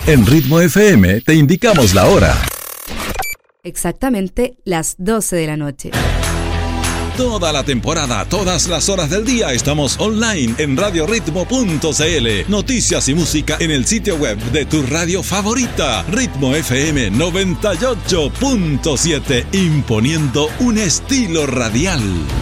En Ritmo FM te indicamos la hora. Exactamente las 12 de la noche. Toda la temporada, todas las horas del día estamos online en radioritmo.cl. Noticias y música en el sitio web de tu radio favorita. Ritmo FM 98.7, imponiendo un estilo radial.